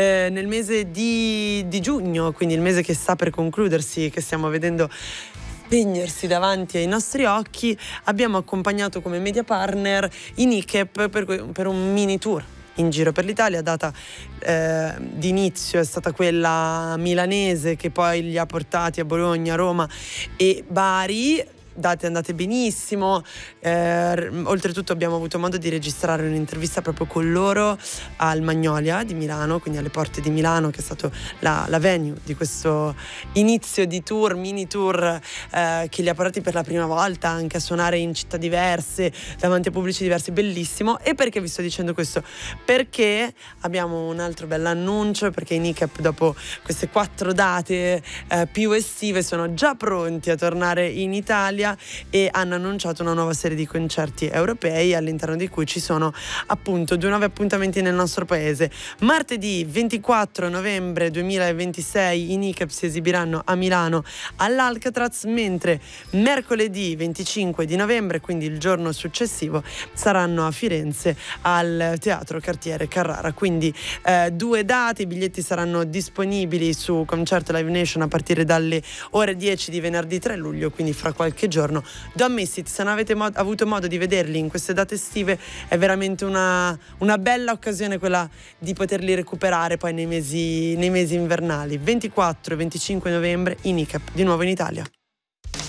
nel mese di giugno, quindi il mese che sta per concludersi, che stiamo vedendo spegnersi davanti ai nostri occhi, abbiamo accompagnato come media partner i NICEP per un mini tour in giro per l'Italia. Data d'inizio è stata quella milanese, che poi li ha portati a Bologna, Roma e Bari. Date andate benissimo, oltretutto abbiamo avuto modo di registrare un'intervista proprio con loro al Magnolia di Milano, quindi alle porte di Milano, che è stato la venue di questo inizio di tour, mini tour, che li ha portati per la prima volta anche a suonare in città diverse, davanti a pubblici diversi. Bellissimo. E perché vi sto dicendo questo? Perché abbiamo un altro bell'annuncio, perché i NICEP, dopo queste 4 date più estive, sono già pronti a tornare in Italia e hanno annunciato una nuova serie di concerti europei, all'interno di cui ci sono appunto 2 nuovi appuntamenti nel nostro paese. Martedì 24 novembre 2026 i NICEP si esibiranno a Milano all'Alcatraz, mentre mercoledì 25 di novembre, quindi il giorno successivo, saranno a Firenze al Teatro Cartiere Carrara. Quindi 2 date, i biglietti saranno disponibili su Concerto Live Nation a partire dalle ore 10 di venerdì 3 luglio, quindi fra qualche giorno. Don't miss it. Se non avete avuto modo di vederli in queste date estive, è veramente una bella occasione quella di poterli recuperare poi nei mesi invernali. 24 e 25 novembre i NICEP di nuovo in Italia.